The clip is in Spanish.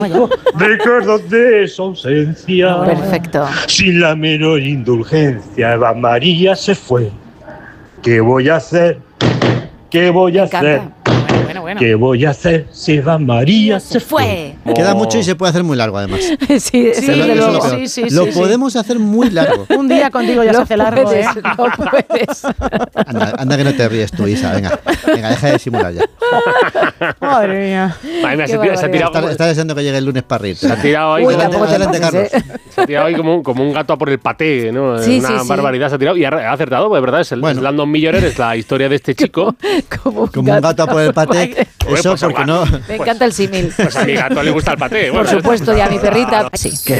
Recuerdos de su ausencia. Perfecto. Sin la menor indulgencia, Eva María se fue. ¿Qué voy a hacer? ¿Qué voy a hacer? Bueno. ¿Qué voy a hacer si Eva María se fue? Queda mucho y se puede hacer muy largo, además. Sí, desde luego. Lo podemos hacer muy largo. Un día contigo ya se hace largo, puedes, ¿eh? No puedes. Anda que no te ríes tú, Isa. Venga, deja de simular ya. Madre mía. Ay, mira, se ha tirado. Está deseando que llegue el lunes para reírte. Se ha tirado ahí. Uy, tampoco te Adelante, pases, Carlos. Se ha tirado ahí como un gato a por el paté, ¿no? Sí, Una barbaridad se ha tirado y ha acertado, pues, ¿verdad? Es el Landon Millionaire, es la historia de este chico. Como un gato por el paté. Eso pues, porque no. Me encanta el símil. Pues a mi gato le gusta el paté. Por supuesto, y a mi perrita. Sí. Que